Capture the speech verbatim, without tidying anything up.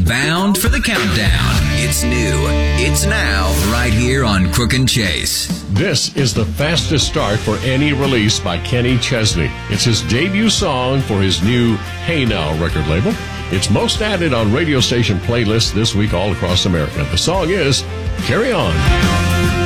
bound for the countdown. It's new. It's now, right here on Crook and Chase. This is the fastest start for any release by Kenny Chesney. It's his debut song for his new Hey Now record label. It's most added on radio station playlists this week all across America. The song is Carry On.